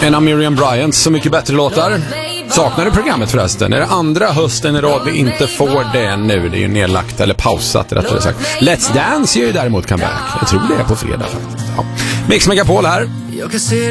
En av Miriam Bryants Så mycket bättre låtar. Saknar du programmet förresten? Är det andra hösten i rad vi inte får det nu? Det är ju nedlagt eller pausat rättare sagt. Let's Dance gör ju däremot comeback. Jag tror det är på fredag faktiskt. Ja. Mix Megapol här.